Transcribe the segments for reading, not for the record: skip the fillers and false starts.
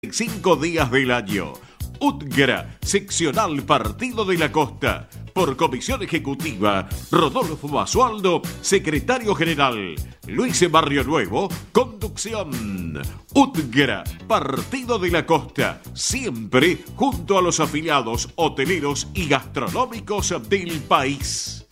5 días del año. UTGRA, seccional Partido de la Costa. Por comisión ejecutiva, Rodolfo Basualdo, secretario general. Luis Barrio Nuevo, conducción. UTGRA, Partido de la Costa. Siempre junto a los afiliados hoteleros y gastronómicos del país.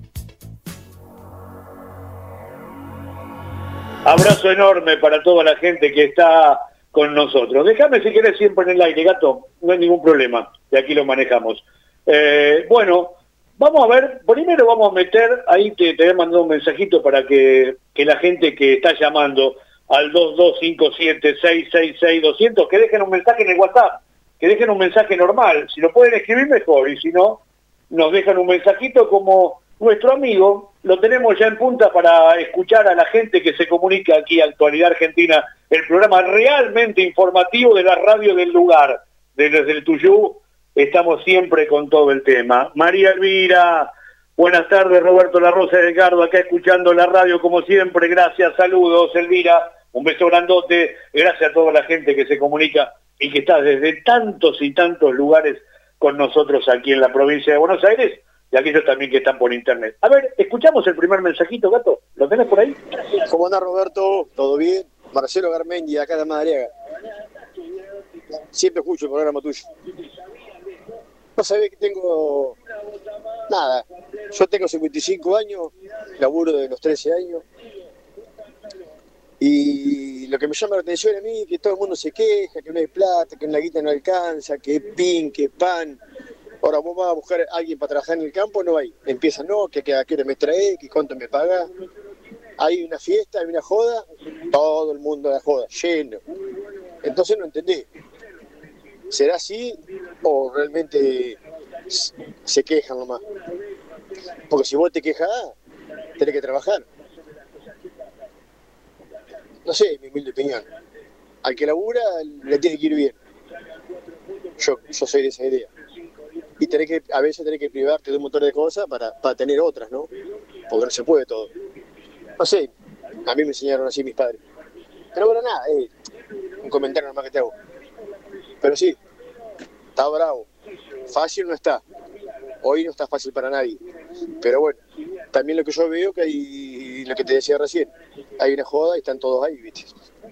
Abrazo enorme para toda la gente que está con nosotros. Déjame si querés siempre en el aire, gato, no hay ningún problema, de aquí lo manejamos. Bueno, vamos a ver, primero vamos a meter, ahí te voy a mandar un mensajito para que la gente que está llamando al 2257-666-200, que dejen un mensaje en el WhatsApp, que dejen un mensaje normal, si lo pueden escribir mejor, y si no, nos dejan un mensajito como nuestro amigo, lo tenemos ya en punta para escuchar a la gente que se comunica aquí a Actualidad Argentina, el programa realmente informativo de la radio del lugar. Desde el Tuyú estamos siempre con todo el tema. María Elvira, buenas tardes. Roberto La Rosa de Edgardo, acá escuchando la radio como siempre. Gracias, saludos Elvira, un beso grandote. Gracias a toda la gente que se comunica y que está desde tantos y tantos lugares con nosotros aquí en la provincia de Buenos Aires. Y aquellos también que están por internet. A ver, escuchamos el primer mensajito, gato. ¿Lo tenés por ahí? ¿Cómo andás, Roberto? ¿Todo bien? Marcelo Garmendi, acá de Madariaga. Siempre escucho el programa tuyo. No sabés que tengo... Nada. Yo tengo 55 años, laburo de los 13 años. Y lo que me llama la atención a mí es que todo el mundo se queja, que no hay plata, que la guita no alcanza, que pin, que pan... Ahora vos vas a buscar a alguien para trabajar en el campo, no hay. Empiezan, no, que a qué hora me trae, que cuánto me paga. Hay una fiesta, hay una joda, todo el mundo a la joda, lleno. Entonces no entendí. ¿Será así o realmente se quejan nomás? Porque si vos te quejas, tenés que trabajar. No sé, mi humilde opinión. Al que labura le tiene que ir bien. Yo soy de esa idea. Y a veces tenés que privarte de un montón de cosas para tener otras, ¿no? Porque no se puede todo. No sé, a mí me enseñaron así mis padres. Pero bueno, nada, un comentario nomás que te hago. Pero sí, está bravo. Fácil no está. Hoy no está fácil para nadie. Pero bueno, también lo que yo veo que hay, lo que te decía recién, hay una joda y están todos ahí, ¿viste?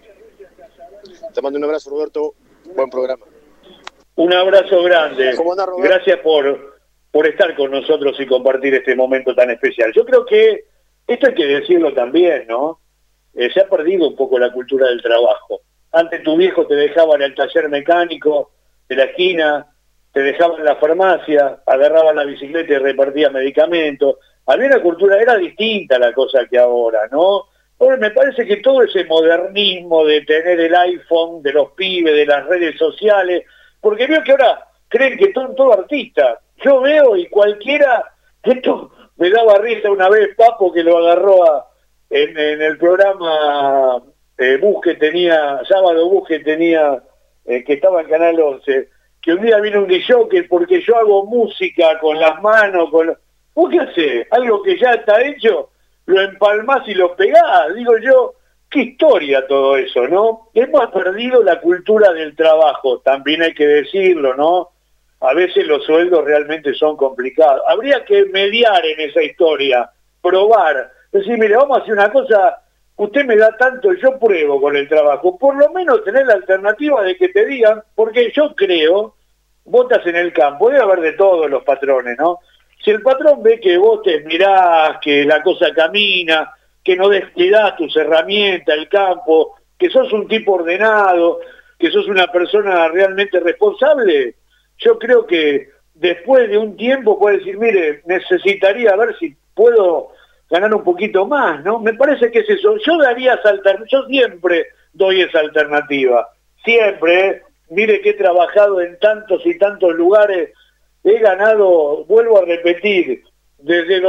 Te mando un abrazo, Roberto. Buen programa. Un abrazo grande. ¿Cómo anda, Roberto? Gracias por estar con nosotros y compartir este momento tan especial. Yo creo que esto hay que decirlo también, ¿no? Se ha perdido un poco la cultura del trabajo. Antes tu viejo te dejaba en el taller mecánico de la esquina, te dejaba en la farmacia, agarraba la bicicleta y repartía medicamentos. Había una cultura, era distinta la cosa que ahora, ¿no? Ahora me parece que todo ese modernismo de tener el iPhone, de los pibes, de las redes sociales... Porque veo que ahora creen que son todo artistas. Yo veo y cualquiera, esto me daba risa una vez Papo que lo agarró en el programa Bus que tenía, Sábado Bus que tenía, que estaba en Canal 11, que un día vino un DJ porque yo hago música con las manos, ¿vos qué hacés? Algo que ya está hecho, lo empalmás y lo pegás, digo yo. Qué historia todo eso, ¿no? Hemos perdido la cultura del trabajo, también hay que decirlo, ¿no? A veces los sueldos realmente son complicados. Habría que mediar en esa historia, probar, decir, mire, vamos a hacer una cosa, usted me da tanto, yo pruebo con el trabajo, por lo menos tener la alternativa de que te digan, porque yo creo, vos estás en el campo, debe haber de todos los patrones, ¿no? Si el patrón ve que vos te mirás, que la cosa camina, que no descuidás tus herramientas, el campo, que sos un tipo ordenado, que sos una persona realmente responsable, yo creo que después de un tiempo puedes decir, mire, necesitaría ver si puedo ganar un poquito más, ¿no? Me parece que es eso. Yo daría yo siempre doy esa alternativa, siempre, ¿eh? Mire que he trabajado en tantos y tantos lugares, he ganado, vuelvo a repetir, desde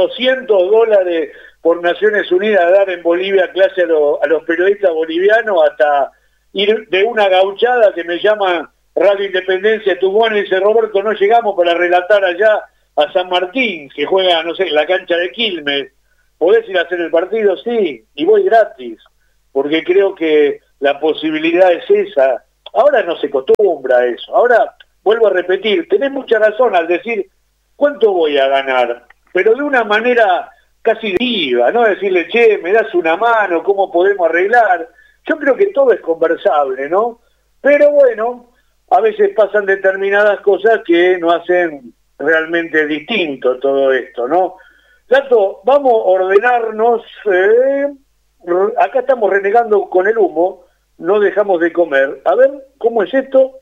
$200 por Naciones Unidas a dar en Bolivia clase a los periodistas bolivianos hasta ir de una gauchada que me llama Radio Independencia Tucumán y dice, Roberto, no llegamos para relatar allá a San Martín, que juega, no sé, en la cancha de Quilmes. ¿Podés ir a hacer el partido? Sí, y voy gratis, porque creo que la posibilidad es esa. Ahora no se acostumbra a eso. Ahora, vuelvo a repetir, tenés mucha razón al decir, ¿cuánto voy a ganar? Pero de una manera casi viva, ¿no? Decirle, che, me das una mano, ¿cómo podemos arreglar? Yo creo que todo es conversable, ¿no? Pero bueno, a veces pasan determinadas cosas que no hacen realmente distinto todo esto, ¿no? Gato, vamos a ordenarnos, acá estamos renegando con el humo, no dejamos de comer. A ver, ¿cómo es esto?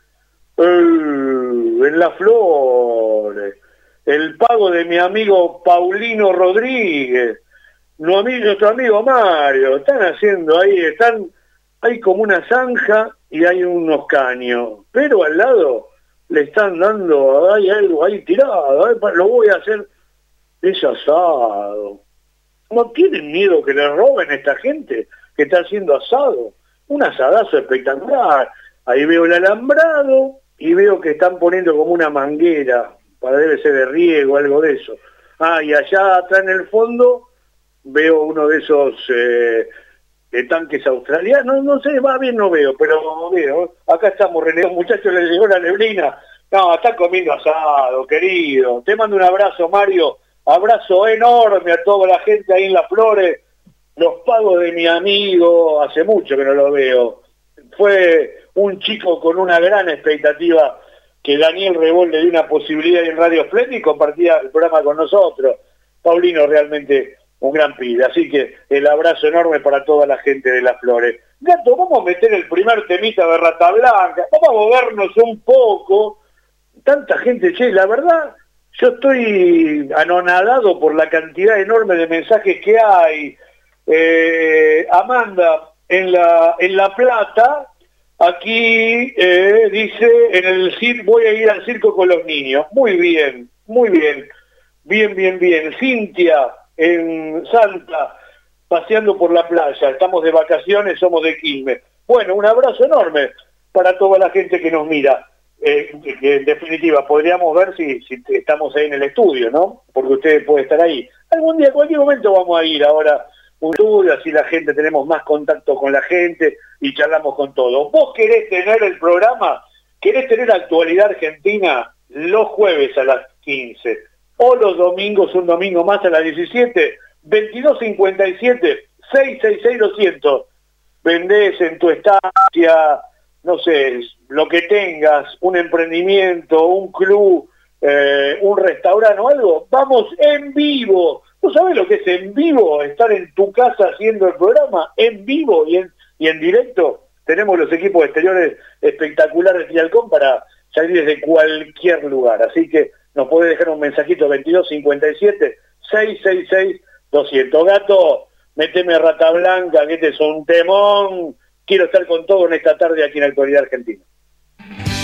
En las flores, el pago de mi amigo Paulino Rodríguez, nuestro amigo Mario, están haciendo ahí, hay como una zanja y hay unos caños, pero al lado le están dando, hay algo ahí tirado, lo voy a hacer, es asado. ¿No tienen miedo que le roben a esta gente que está haciendo asado? Un asadazo espectacular. Ahí veo el alambrado y veo que están poniendo como una manguera, debe ser de riego, algo de eso. Y allá atrás en el fondo veo uno de esos tanques australianos, no sé, va bien no veo, pero veo, acá estamos renegando, muchachos, les llegó la neblina. No, está comiendo asado, querido. Te mando un abrazo, Mario. Abrazo enorme a toda la gente ahí en Las Flores. Los pagos de mi amigo, hace mucho que no lo veo. Fue un chico con una gran expectativa que Daniel Rebol le dio una posibilidad en Radio Splendid y compartía el programa con nosotros. Paulino realmente un gran pibe. Así que el abrazo enorme para toda la gente de Las Flores. Gato, vamos a meter el primer temita de Rata Blanca. Vamos a movernos un poco. Tanta gente, che, la verdad... Yo estoy anonadado por la cantidad enorme de mensajes que hay. Amanda, en La Plata, aquí dice, voy a ir al circo con los niños. Muy bien, muy bien. Bien. Cintia, en Salta, paseando por la playa. Estamos de vacaciones, somos de Quilmes. Bueno, un abrazo enorme para toda la gente que nos mira. Que en definitiva podríamos ver si estamos ahí en el estudio, ¿no? Porque usted puede estar ahí. Algún día, en cualquier momento vamos a ir ahora un estudio, así la gente, tenemos más contacto con la gente y charlamos con todo. ¿Vos querés tener el programa? ¿Querés tener Actualidad Argentina los jueves a las 15? O los domingos, un domingo más a las 17, 2257 666-200. Vendés en tu estancia, no sé, lo que tengas, un emprendimiento, un club, un restaurante o algo, vamos en vivo. ¿Tú sabes lo que es en vivo? Estar en tu casa haciendo el programa en vivo y en directo. Tenemos los equipos exteriores espectaculares de Halcón para salir desde cualquier lugar. Así que nos podés dejar un mensajito 2257-666-200. Gato, meteme Rata Blanca, que este es un temón. Quiero estar con todo en esta tarde aquí en Actualidad Argentina.